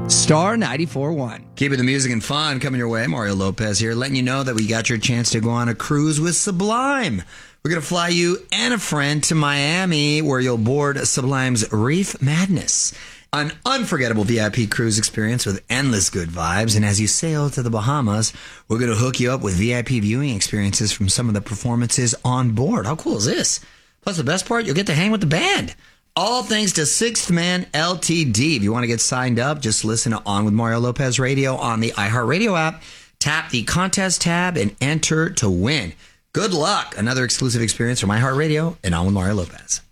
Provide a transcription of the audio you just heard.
Star 94.1. Keeping the music and fun coming your way. Mario Lopez here, letting you know that we got your chance to go on a cruise with Sublime. We're going to fly you and a friend to Miami, where you'll board Sublime's Reef Madness, an unforgettable VIP cruise experience with endless good vibes. And as you sail to the Bahamas, we're going to hook you up with VIP viewing experiences from some of the performances on board. How cool is this? Plus, the best part, you'll get to hang with the band. All thanks to Sixth Man LTD. If you want to get signed up, just listen to On with Mario Lopez Radio on the iHeartRadio app. Tap the contest tab and enter to win. Good luck. Another exclusive experience from iHeartRadio and On with Mario Lopez.